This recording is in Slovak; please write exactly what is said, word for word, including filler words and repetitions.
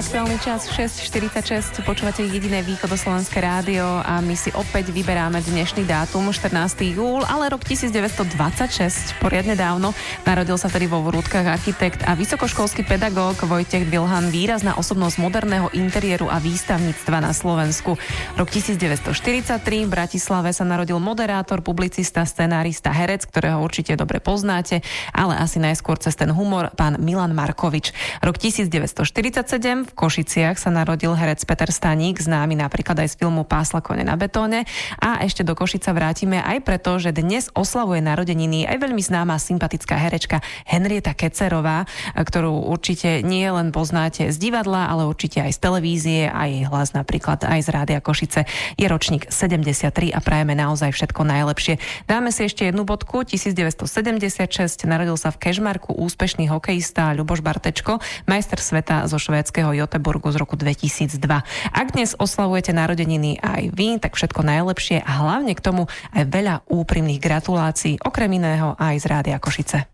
Aktuálny čas šesť štyridsaťšesť, počúvate jediné východoslovenské rádio a my si opäť vyberáme dnešný dátum, štrnásteho júla, ale rok devätnásťstodvadsaťšesť, poriadne dávno. Narodil sa tedy vo Vrútkach architekt a vysokoškolský pedagóg Vojtech Vilhan, výrazná osobnosť moderného interiéru a výstavníctva na Slovensku. Rok devätnásťstoštyridsaťtri, v Bratislave sa narodil moderátor, publicista, scenárista, herec, ktorého určite dobre poznáte, ale asi najskôr cez ten humor, pán Milan Markovič. Rok devätnásťstoštyridsaťsedem, v Košiciach sa narodil herec Peter Staník, známy napríklad aj z filmu Pásla kone na betóne. A ešte do Košica vrátime aj preto, že dnes oslavuje narodeniny aj veľmi známa sympatická herečka Henrieta Kecerová, ktorú určite nie len poznáte z divadla, ale určite aj z televízie a jej hlas napríklad aj z Rádia Košice. Je ročník sedemdesiattri a prajeme naozaj všetko najlepšie. Dáme si ešte jednu bodku. devätnásťstosedemdesiatšesť narodil sa v Kežmarku úspešný hokejista Ľuboš Bartečko, majster sveta zo švédskeho Göteborgu z roku dvetisícdva. Ak dnes oslavujete narodeniny aj vy, tak všetko najlepšie a hlavne k tomu aj veľa úprimných gratulácií, okrem iného aj z Rádia Košice.